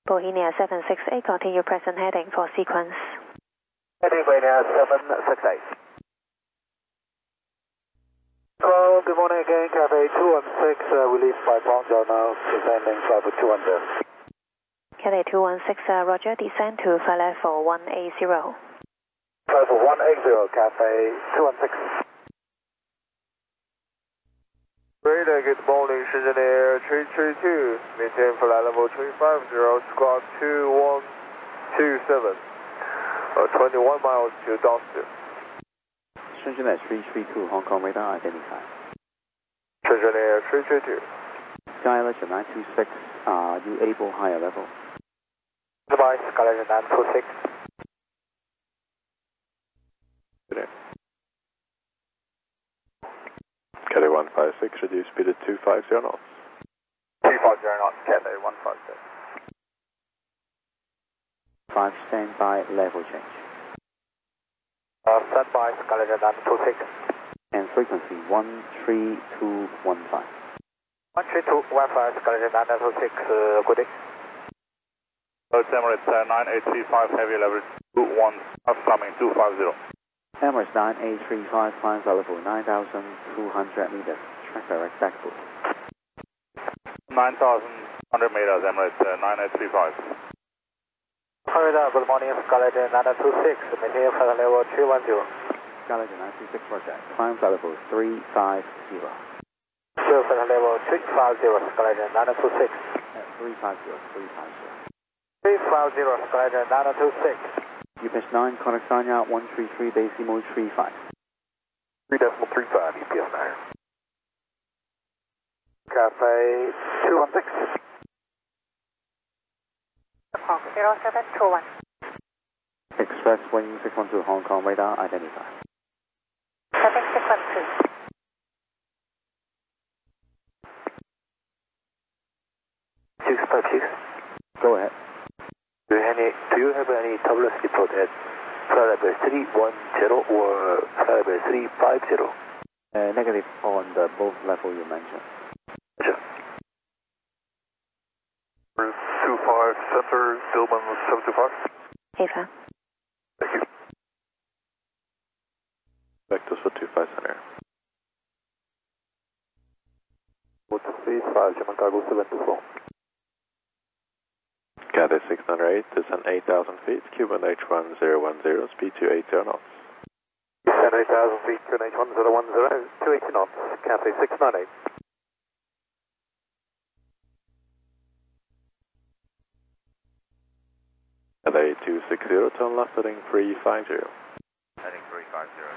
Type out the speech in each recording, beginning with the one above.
Bohemia 768, continue present heading for sequence. Heading Bohemia 768. Hello, good morning again, Cathay 216, we leave by Guangzhou now, descending flight for 210. Cathay 216, roger, descend to flight level 180. Flight level 180, Cathay 216. Radar, good morning, Shenzhen Air 332, maintain flight level 350, squawk 2127, 21 miles to Dawson. Shenzhen Air 332, Hong Kong radar identified. Shenzhen Air 332. Sky Legend 926, are you able higher level? Goodbye, Sky Legend 926. Cathay 156, reduce speed to 250 knots. 250 knots, Cathay 156. 5 standby, level change. Standby, Sky Legend 926. And frequency 13215. 13215, Sky Legend 926, good day. It's Emirates 9835, heavy level 21, upcoming 250. Emirates 9835, climb level 9,200 meters, track direct back foot. 9,100 meters, Emirates 9835. Radar, good morning, Sky Legend 926, maintain flight level 310. Sky Legend 926, roger, climb level 350. Flight level 350, Sky Legend 926. 350. 350, Sky Legend 926. UPS 9, contact sign out 133 decimal 35. 3.35, UPS 9. Cathay 216. Hong 0721. Express wing 612 Hong Kong radar identified. Setting sequence 2. 656. Go ahead. Do you have any turbulence report at flight level 310 or flight level 350? Negative on the both level you mentioned. Sure. 25 center, Stillman 725. Eva. Thank you. Vectors for 25 center. 35, German cargo 724. Cathay 608, descend 8,000 feet, Cuban H1010, speed 280 knots. Descend 8,000 feet, Cuban H1010, 280 knots, Cathay 698. Cathay 260, turn left heading 350. Heading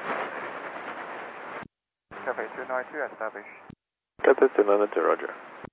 350. Cathay 292, establish. Cathay 292, roger.